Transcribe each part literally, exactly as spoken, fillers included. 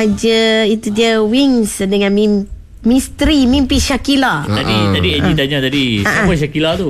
sahaja. Itu dia Wings dengan mim, Misteri Mimpi Syakila. Tadi uh-huh. tadi Eji uh. tanya tadi siapa uh-huh. Syakila tu?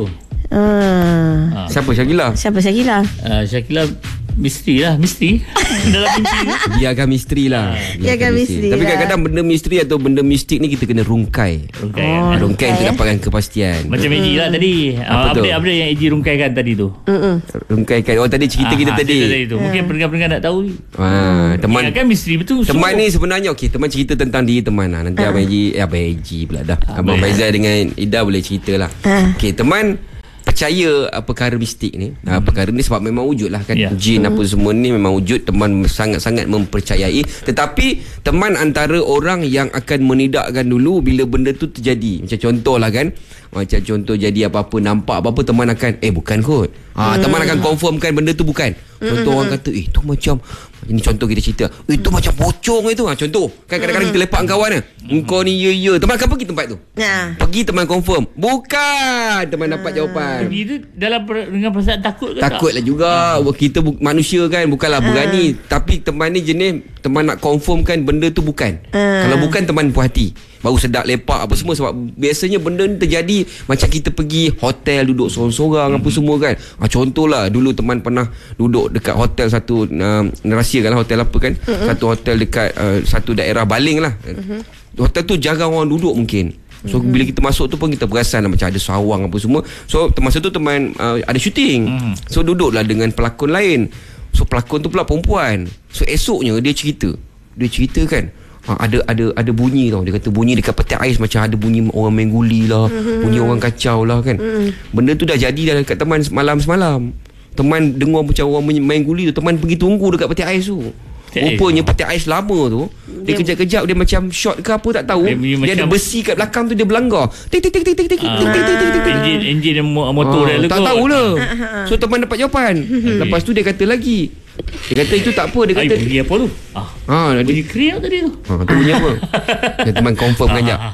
Uh. Uh. Siapa Syakila? Siapa Syakila? Uh, Syakila misteri lah, misteri dalam mimpi tu. Dia akan misteri lah. Dia akan misteri. Tapi kadang-kadang benda misteri atau benda mistik ni kita kena rungkai. Rungkai, oh, kan? Rungkai untuk dapatkan kepastian. Macam Eji lah tadi. Apa uh, apa yang Eji rungkaikan tadi tu? Mm-mm. Rungkaikan. Oh tadi cerita ah, kita tadi. tadi tu. Mungkin pendengar-pendengar nak tahu. Ah, teman kan misteri betul. Teman ni sebenarnya okey, teman cerita tentang diri teman lah. Nanti uh. Abang Eji, eh, Abang Eji pula dah. Uh, Abang Faizal dengan Ida boleh ceritalah. Uh. Okey, teman percaya uh, perkara mistik ni. Hmm. Uh, perkara ni sebab memang wujud lah kan. Yeah. Jin hmm. apa semua ni memang wujud. Teman sangat-sangat mempercayai. Tetapi teman antara orang yang akan menidakkan dulu bila benda tu terjadi. Macam contoh lah kan. Macam contoh jadi apa-apa, nampak apa-apa, teman akan eh bukan kot. Ha, hmm. Teman akan confirmkan benda tu bukan. Contoh hmm. orang kata eh tu macam, ini contoh kita cerita, eh tu macam pocong itu. Ha, contoh kan kadang-kadang kita lepak dengan kawan kan. Engkau ni ya ya. Teman akan pergi tempat tu. Ya. Pergi teman confirm. Bukan. Teman ha. dapat jawapan. Pergi tu dalam dengan perasaan takut ke? Takutlah juga. Ha. Kita bu- manusia kan, bukanlah ha. berani. Tapi teman ni jenis teman nak confirmkan benda tu bukan. Ha. Kalau bukan teman puas hati. Baru sedap lepak apa semua. Sebab biasanya benda ni terjadi macam kita pergi hotel duduk sorang-sorang hmm. apa semua kan. Ha, contohlah dulu teman pernah duduk dekat hotel satu uh, rahsia kan lah hotel apa kan. Uh-huh. Satu hotel dekat uh, satu daerah Baling lah. Uh-huh. Hotel tu jarang orang duduk mungkin. So uh-huh. bila kita masuk tu pun kita perasan lah, macam ada sawang apa semua. So masa tu teman uh, ada syuting. Uh-huh. So duduklah dengan pelakon lain. So pelakon tu pula perempuan. So esoknya dia cerita. Dia cerita kan. Ha, ada ada ada bunyi tau. Dia kata bunyi dekat peti ais macam ada bunyi orang main guli lah, mm-hmm. bunyi orang kacau lah kan. Mm. Benda tu dah jadi dah dekat teman malam semalam. Teman dengar macam orang main guli tu, teman pergi tunggu dekat peti ais tu. Rupanya peti ais lama tu dia, dia kejap-kejap dia macam short ke apa tak tahu. Dia, dia ada besi kat belakang tu dia berlanggar. Tik tik tik tik tik tik tik tik. Enjin enjin motor dia tak tahulah. So teman dapat jawapan. Lepas tu dia kata lagi. Dia kata itu tak apa. Dia kata bunyi apa tu? Ah, ha, bunyi kriak tadi tu. Ha, tu bunyi apa? Dia teman confirm kan jap.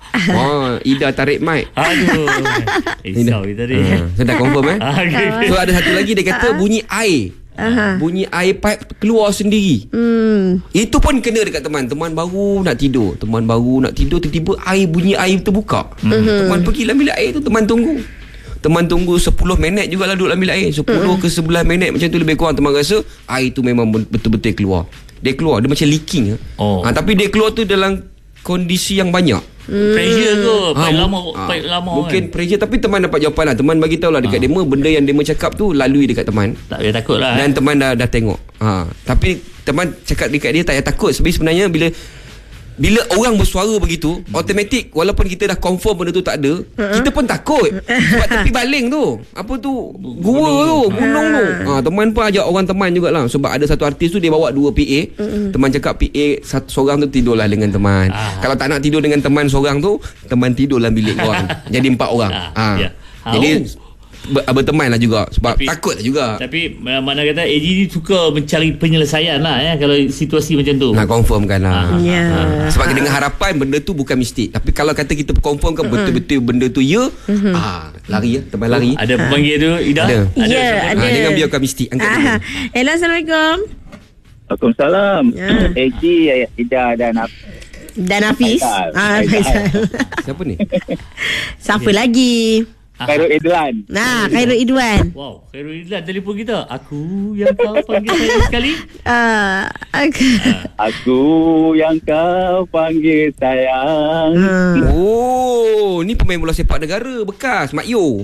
Ha, Ida tarik mic. Aduh. Risau tadi. Saya dah confirm eh. So ada satu lagi dia kata bunyi air. Aha. Bunyi air pipe keluar sendiri. Hmm. Itu pun kena dekat teman. Teman baru nak tidur. Teman baru nak tidur, tiba-tiba air bunyi air terbuka. Hmm. Teman pergi dalam bilik air tu, teman tunggu. Teman tunggu sepuluh minit jugalah duduk dalam bilik air. sepuluh hmm. ke sebelas minit macam tu lebih kurang. Teman rasa air tu memang betul-betul keluar. Dia keluar, dia macam leaking. Oh. Ha, tapi dia keluar tu dalam kondisi yang banyak. Hmm. Pressure tu Paip ha, lama ha, Paip lama mungkin kan? Pressure. Tapi teman dapat jawapan lah. Teman bagi tahu lah dekat ha. Demo, benda yang Demo cakap tu lalui dekat teman. Tak payah takut lah. Dan eh. teman dah, dah tengok ha. Tapi teman cakap dekat dia tak payah takut. Sebab sebenarnya bila Bila orang bersuara begitu, automatik walaupun kita dah confirm benda tu tak ada, uh-huh. kita pun takut. Sebab tepi baling tu, apa tu, gua tu, gunung tu. Ha, teman pun ajak orang teman jugalah. Sebab ada satu artis tu dia bawa dua P A. Uh-huh. Teman cakap P A satu seorang tu tidurlah dengan teman. Uh-huh. Kalau tak nak tidur dengan teman seorang tu, teman tidur dalam bilik orang. Jadi empat orang. Ha. Yeah. Jadi ber, berteman lah juga. Sebab tapi, takut lah juga. Tapi makna kata A G ni suka mencari penyelesaian lah ya, kalau situasi macam tu. Nak confirmkan lah. Ha. Yeah. Ha. Sebab dengan harapan benda tu bukan mistik. Tapi kalau kata kita confirmkan uh-huh. betul-betul benda tu ya, uh-huh. ah, lari ya, teman lari. Ada pemanggil tu Ida? Ada. Ada. Ya, ada. Ha, jangan biarkan mistik. Angkat dulu. Hello, Assalamualaikum. Waalaikumsalam. Yeah. A G, Ida dan Hafiz. Dan Hafiz. Ah, Faizal. Siapa ni? Siapa lagi? Khairul Idwan. Nah, Khairul Idwan. Wow, Khairul Idwan telefon kita. Aku yang kau panggil saya sekali. Ah, uh, aku. Uh. aku yang kau panggil sayang. Hmm. Oh, ni pemain bola sepak negara bekas, Mak Yo.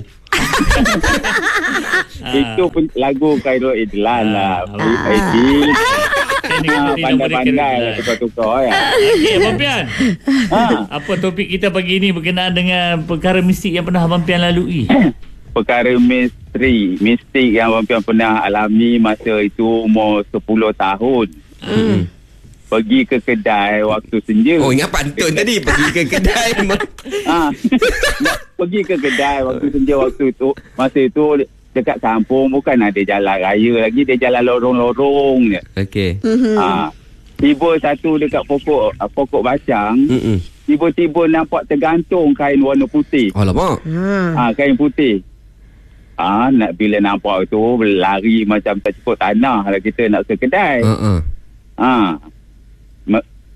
Itu pun lagu Khairul Idwan lah. Aidi. Pandai-pandai lah tukar-tukar ya. Okey, Abang Pian. Ha. Apa topik kita pagi ini berkenaan dengan perkara mistik yang pernah Abang Pian lalui? Perkara misteri, mistik yang Abang Pian pernah alami masa itu umur sepuluh tahun. Hmm. Pergi ke kedai waktu senja. Oh, ingat pantun tadi pergi ke kedai. ha. Pergi ke kedai waktu senja waktu itu. Masa itu dekat kampung bukan ada jalan raya lagi, dia jalan lorong-lorong je. Okey. Mm-hmm. Ha, tiba satu dekat pokok pokok bacang. Mm-mm. Tiba-tiba nampak tergantung kain warna putih. Alamak. Ha, kain putih. Ah, ha, nak bila nampak tu lari macam terceput tanah lah kita nak ke kedai. Uh-uh. Ha.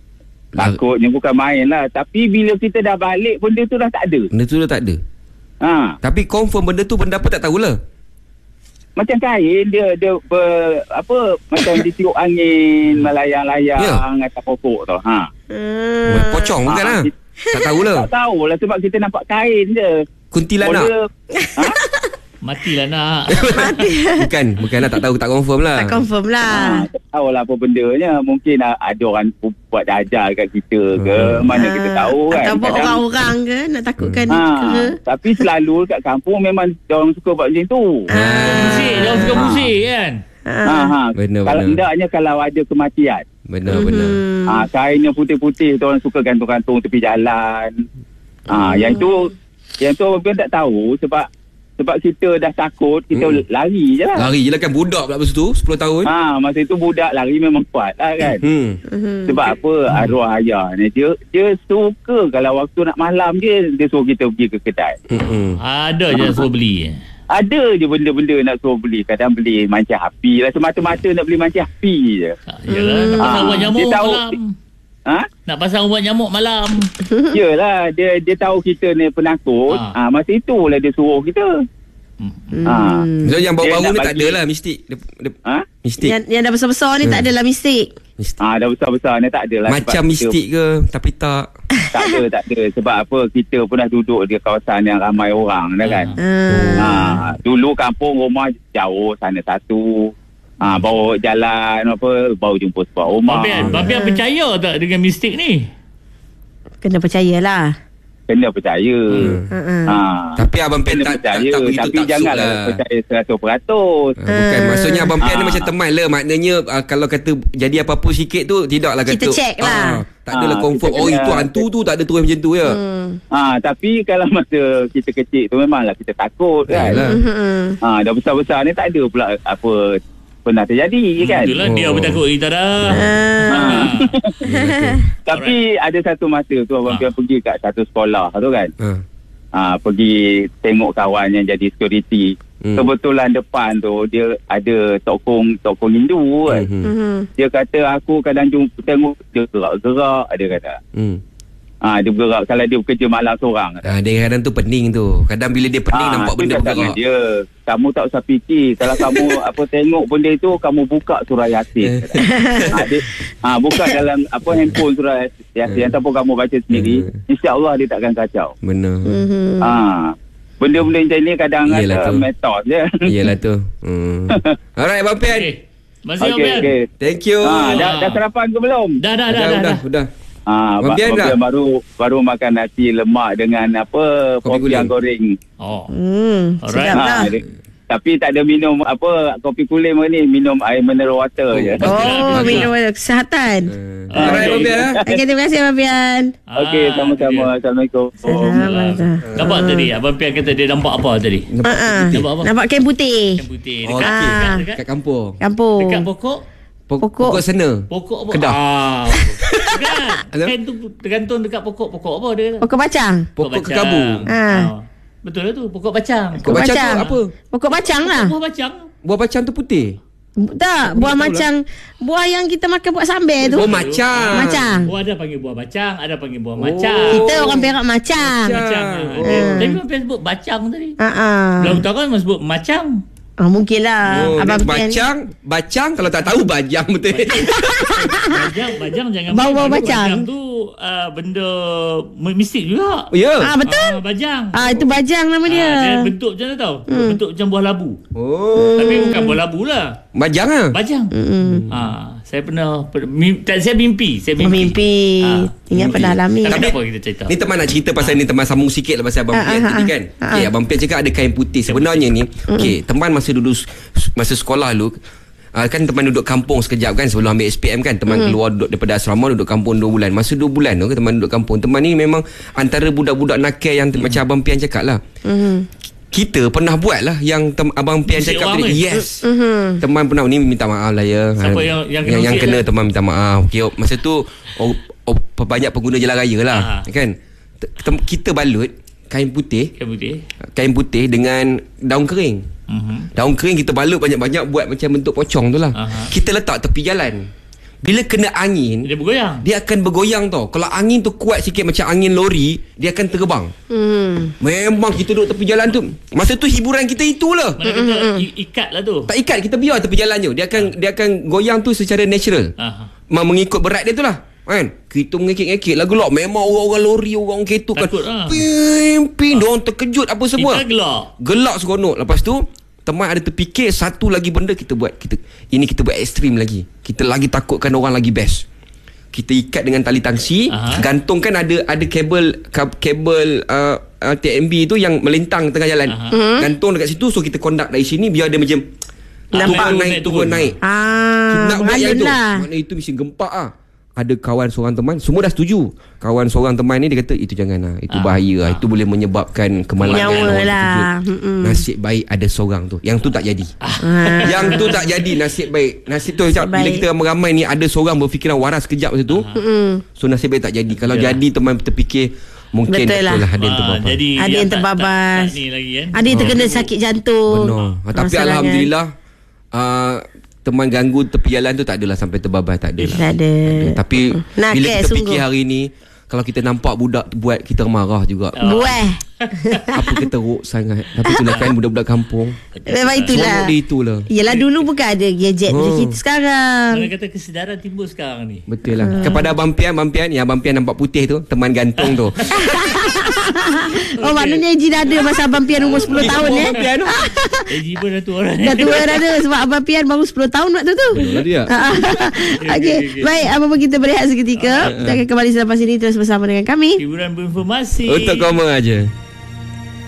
Takutnya bukan main lah. Tapi bila kita dah balik, benda tu dah tak ada. Benda tu dah tak ada. Ha. Tapi confirm benda tu benda apa tak tahulah. Macam kain dia dia ber, apa macam ditiup angin melayang-layang Ya. atas pokok tu. Ha. Hmm. Pocong bukan Ah, lah. kita- Tak tahulah. Tak tahulah sebab kita nampak kain je. Kuntilanak. Bola, ha? Matilah nak. Bukan, bukanlah tak tahu, tak confirm lah. Tak confirm lah. Ha, tak tahulah apa bendanya. Mungkin ada orang buat dajal kat kita ke. Mana kita tahu kan. Ataupun Kadang- orang-orang ke nak takutkan Ha, ke. tapi selalu kat kampung memang orang suka buat macam tu. Musik, dia orang suka musik kan. Ha, ha. Benar, Kalau benar. hendaknya kalau ada kematian. Benar, benar. Hmm. Ha, kain yang putih-putih tu orang suka gantung-gantung tepi jalan. Ha, yang tu yang tu orang tak tahu sebab sebab kita dah takut, kita Hmm. lari je lah. Lari je lah kan, budak pula masa tu sepuluh tahun. Ha, masa tu budak lari memang kuat lah kan. Hmm. Sebab apa, arwah ayah ni dia dia suka kalau waktu nak malam je dia suruh kita pergi ke kedai. Hmm. Ada je suruh beli. Ada je benda-benda nak suruh beli. Kadang beli mancah api lah, semata-mata nak beli mancah api je. Tak, yelah, nak pasang Ah, ubat nyamuk dia tahu- malam. Ha? Nak pasang ubat nyamuk malam. Yelah, dia dia tahu kita ni penakut. Ah. Ha, masa itulah dia suruh kita. Hmm. Ha. So yang Dia baru-baru nak ni tak bagi- ada lah mistik. Dia, dia, Ha? mistik. Yang, yang dah besar-besar ni Hmm. tak adalah mistik. mistik. Ah, dah besar-besar ni tak adalah. Macam sebab kita- mistik ke tapi tak. Tak ada, tak ada. Sebab apa, kita pun dah duduk di kawasan yang ramai orang dah kan. Hmm. Ha, dulu kampung rumah jauh sana satu. Ha, bawa jalan apa, baru jumpa sebuah rumah. Babian, Babian percaya tak dengan mistik ni? Kena percayalah. Kena percaya. Hmm. Hmm. Ha. Tapi Abang Pian Kena tak, tak, percaya, tak begitu tapi taksub janganlah lah. percaya seratus peratus. Ah, bukan, maksudnya Abang Pian ni Ah. macam teman lah. Maknanya ah, kalau kata jadi apa-apa sikit tu, tidaklah kata Kita check lah. ah, tak adalah Ah, confirm. kita Oh kena- itu hantu tu, tak ada terus macam tu ya. Hmm. Ha, tapi kalau masa kita kecil tu memanglah kita takut kan. Yalah. Hmm. Ha, dah besar-besar ni tak ada pula apa pernah terjadi kan. Itulah dia Oh. pun takut kita dah. Ah. Ah. Tapi ada satu masa tu Abang Ha. Pian pergi kat satu sekolah tu kan. Ha. Ha, pergi tengok kawan yang jadi security. Hmm. Kebetulan depan tu dia ada tokong tokong Hindu kan. Hmm. Hmm. Dia kata aku kadang jumpa tengok dia gerak-gerak, dia kata. Hmm. Ha, dia bergerak kalau dia bekerja malam seorang. Ah, dia kadang tu pening tu. Kadang bila dia pening Ah, nampak tu benda cakap dengan bergerak. dia, kamu tak usah fikir. Kalau kamu apa tengok benda itu, kamu buka surah Yasin. ha, dia, ha, buka dalam apa handphone surah Yasin ataupun kamu baca sendiri, insya-Allah dia takkan kacau. Benar. Hmm. Ha, benda-benda macam ni kadang Yelah ada tu. metos je. Iyalah tu. Hmm. Alright Abang Pian. Okey. Masih Okey, Babian. okey. Thank you. Ha, dah, dah sarapan ke belum? Dah dah dah Dah, dah. dah, dah. sudah. Ha, Abang ba- Pian Abang dah? Pian baru baru makan nasi lemak dengan apa Kopi kopi yang goreng. Oh. Hmm. Alright. Sedap lah. Ha, dia, tapi tak ada minum apa kopi kulim ni, minum air mineral water Oh. je. Oh, minum kesihatan. Uh, Ah, Alright okey. Abang Pian. eh. Okey, terima kasih Abang Pian. Okey, Ah, sama-sama. dia. Assalamualaikum. Assalamualaikum. Nampak tadi Abang Pian kata dia nampak apa tadi? Nampak Ah, ah. Nampak apa? Nampak kain putih. Yang putih Oh, dekat, okey. dekat, dekat, Kat kampung. Kampung. dekat pokok. Pokok, Pokok. pokok sana. Pokok apa? Kedah. Ah. Kan? Ada? Kain tu tergantung dekat pokok. Pokok apa dia? Pokok bacang. Pokok bacang. kekabu. Ah. Betul lah tu, pokok bacang. Pokok bacang tu apa? Pokok bacang lah. Buah bacang. Buah bacang tu putih. Tak, buah tahu macam buah yang kita makan buat sambal tu. Oh macam. Macam. Oh, ada panggil buah bacang, ada panggil buah Oh. macang. Kita orang Perak macam. Macang. Oh. Oh. Tapi Abang Pian sebut bacang tadi. Ha ah. Belum tahu kan Mas sebut macang. Ah, mungkin lah. Oh, Abang dia Pian. bacang, bacang kalau tak tahu bajang betul. Bajang, bajang jangan Bau-bau main. bacang. Bajang tu uh, benda mistik juga. Oh ya. Ah, betul. Ah, bajang. Ah, itu bajang nama dia. Ah, dia bentuk macam mana tau? Hmm. Bentuk macam buah labu. Oh. Tapi bukan buah labu lah. Bajang ah. Bajang. Hmm. Ah, saya pernah per- mim, tak, saya mimpi, saya Oh, mimpi. mimpi. Ah, Ingat mimpi. pernah alami. Tak Tapi- apa kita cerita. Ni teman nak cerita pasal ni, teman sambung sikit lah pasal Abang Ah, Pian ah, tadi ah, kan. ah, Okey, ah. Abang Pian cakap ada kain putih. Sebenarnya ni, okey, teman masa dulu s- masa sekolah dulu Uh, kan teman duduk kampung sekejap kan sebelum ambil S P M kan, teman keluar duduk daripada asrama, duduk kampung dua bulan. Masa dua bulan tu teman duduk kampung, teman ni memang antara budak-budak nakal yang mm. macam Abang Pian cakap lah. Hmm. Kita pernah buat lah yang tem- Abang Pian Musik cakap orang tadi. ni. Yes. Mhm. Teman pernah ni minta maaf lah ya. Siapa Ah, yang- yang kena yang, yang musik kena dia? teman minta maaf. Okay, masa tu oh, oh, banyak pengguna jalan raya lah Ah. kan. T- tem- kita balut kain putih, Kain putih. kain putih dengan daun kering. Mhm. Daun kering kita balut banyak-banyak buat macam bentuk pocong tu lah. Aha. Kita letak tepi jalan. Bila kena angin, Dia bergoyang. dia akan bergoyang tau. Kalau angin tu kuat sikit macam angin lori, dia akan terbang. Hmm. Memang kita duduk tepi jalan tu. Masa tu hiburan kita itulah. Mana kata i- ikat lah tu. Tak ikat, kita biar tepi jalan je. Dia akan dia akan goyang tu secara natural. Aha. Mengikut berat dia tu lah. Kan? Kita mengekek-ngekek lah gelak. Memang orang-orang lori, orang ketuk kan. Takut lah. Pin, pin. Diorang terkejut apa semua. Kita gelak. Gelak seronok. Lepas tu teman ada terfikir satu lagi benda kita buat. Kita ini kita buat ekstrim lagi. Kita lagi takutkan orang lagi best. Kita ikat dengan tali tangsi. Aha. Gantung kan ada ada kabel kabel uh, uh, T M B tu yang melintang tengah jalan. Aha. Gantung dekat situ. So kita conduct dari sini biar dia macam Nampak. turun naik turun naik. Ah, Nak buat yang mengalun tu. lah. Mana itu mesti gempak ah. Ada kawan seorang teman, semua dah setuju. Kawan seorang teman ni dia kata itu jangan lah, itu Ah. bahaya lah, Ah. itu boleh menyebabkan kemalangan. Nyawa orang lah. terkejut. Mm-mm. Nasib baik ada seorang tu. Yang tu tak jadi. Ah. Yang tu tak jadi, nasib baik. Nasib tu macam bila baik. kita ramai-ramai ni ada seorang berfikiran waras kejap masa tu. Mm-mm. So nasib baik tak jadi. Kalau Ya. jadi teman terfikir mungkin Betul betul lah. lah ada yang Ah, terbabas. jadi Ada yang tak- terbabas. tak- tak ni lagi kan. Ada yang terkena sakit jantung. Benar. Ah, Tapi Masalahnya. alhamdulillah uh, teman ganggu tepi jalan tu tak adalah sampai terbabas, tak ada lah. Tak ada. Tapi Nak bila care kita sungguh. fikir hari ni, kalau kita nampak budak tu buat, kita marah juga. Buah. Apa kita teruk sangat. Tapi itulah kan budak-budak kampung. Memang itulah. Seronok dia itulah. Yelah dulu bukan ada gadget macam Hmm. kita sekarang. Mana kata kesedaran timbul sekarang ni. Betul lah. Kepada Abang Pian, Abang Pian, yang Abang Pian nampak putih tu, teman gantung tu. Oh maknanya Eji dah ada masa Abang Pian umur sepuluh Kita tahun pun eh. Abang Pian tu. Eji pun dah tu orang. Dah tua dah ada sebab Abang Pian baru sepuluh tahun waktu tu. Betul lah dia. Okey, okey, okey. baik apa pun kita berehat seketika. Kita akan kembali selepas ini terus bersama dengan kami. Hiburan berinformasi. Untuk koma aja.